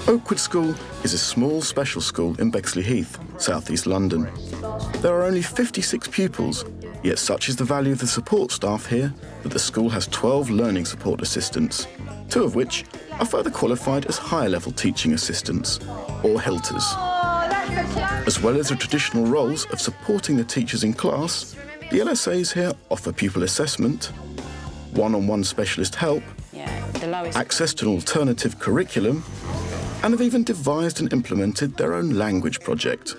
Oakwood School is a small special school in Bexley-Heath, South East London. There are only 56 pupils, yet such is the value of the support staff here that the school has 12 learning support assistants, 2 of which are further qualified as higher-level teaching assistants, or HELTers. As well as the traditional roles of supporting the teachers in class, the LSAs here offer pupil assessment, one-on-one specialist help, access to an alternative curriculum, and have even devised and implemented their own language project.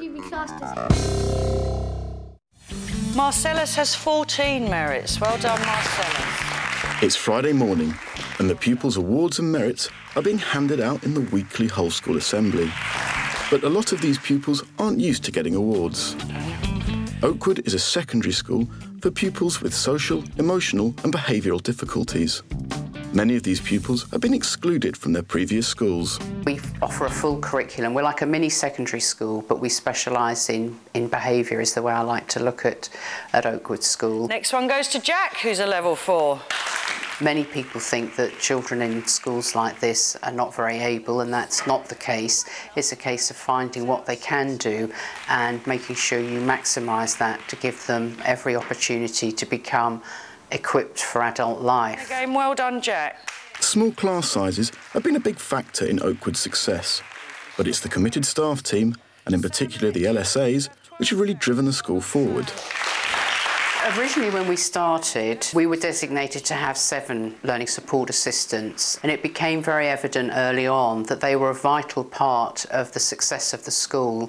Marcellus has 14 merits. Well done, Marcellus. It's Friday morning, and the pupils' awards and merits are being handed out in the weekly whole school assembly. But a lot of these pupils aren't used to getting awards. Oakwood is a secondary school for pupils with social, emotional and behavioural difficulties. Many of these pupils have been excluded from their previous schools. We offer a full curriculum. We're like a mini secondary school, but we specialise in behaviour is the way I like to look at Oakwood School. Next one goes to Jack, who's a level 4. Many people think that children in schools like this are not very able, and that's not the case. It's a case of finding what they can do and making sure you maximise that to give them every opportunity to become equipped for adult life. Again, well done, Jack. Small class sizes have been a big factor in Oakwood's success, but it's the committed staff team, and in particular the LSAs, which have really driven the school forward. Originally, when we started, we were designated to have 7 learning support assistants, and it became very evident early on that they were a vital part of the success of the school.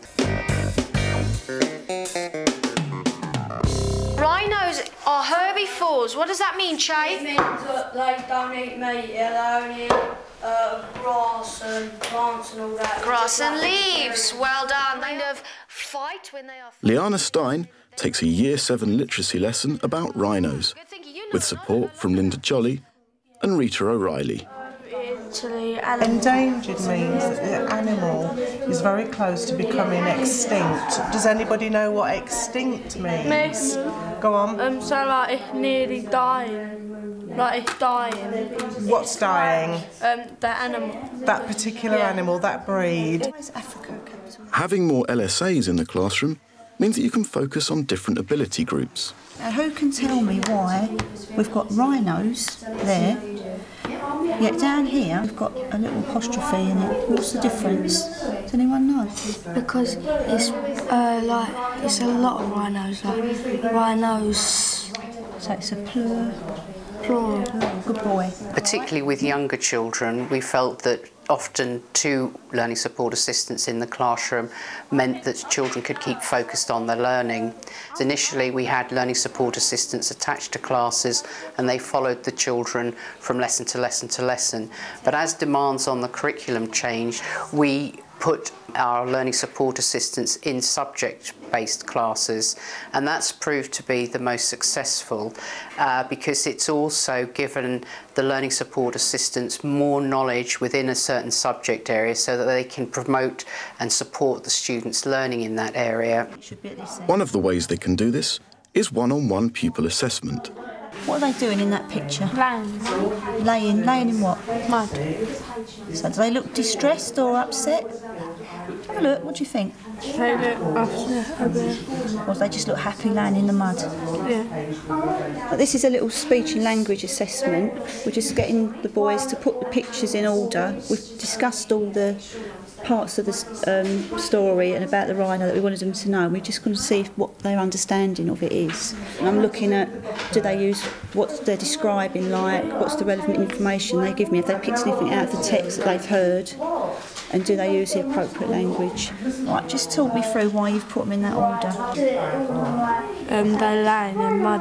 Rhinos are herbivores. What does that mean, Che? It means that they don't eat meat, they only eat grass and plants and all that. Grass and leaves. Well done. Kind of fight when they are... Liana Stein takes a Year 7 literacy lesson about rhinos, with support from Linda Jolly and Rita O'Reilly. Endangered means that the animal is very close to becoming extinct. Does anybody know what extinct means? Go on. So like it's nearly dying. Like it's dying. What's dying? The animal. That particular animal, that breed. Having more LSAs in the classroom means that you can focus on different ability groups. Now, who can tell me why we've got rhinos there, yet down here we've got a little apostrophe in it? What's the difference? Does anyone know? Because it's it's a lot of rhinos, like rhinos. So it's a plural. Good boy. Particularly with younger children, we felt that often 2 learning support assistants in the classroom meant that children could keep focused on their learning. Initially, we had learning support assistants attached to classes, and they followed the children from lesson to lesson to lesson. But as demands on the curriculum changed, we put our learning support assistants in subject-based classes, and that's proved to be the most successful because it's also given the learning support assistants more knowledge within a certain subject area so that they can promote and support the students' learning in that area. One of the ways they can do this is one-on-one pupil assessment. What are they doing in that picture? Laying. Laying in what? Mud. So do they look distressed or upset? Have a look, what do you think? They look upset a bit. Or do they just look happy laying in the mud? Yeah. But this is a little speech and language assessment. We're just getting the boys to put the pictures in order. We've discussed all the parts of the story and about the rhino that we wanted them to know. We're just going to see what their understanding of it is. And I'm looking at, do they use what they're describing, like what's the relevant information they give me, if they picked anything out of the text that they've heard, and do they use the appropriate language. Right, just talk me through why you've put them in that order. They're laying in mud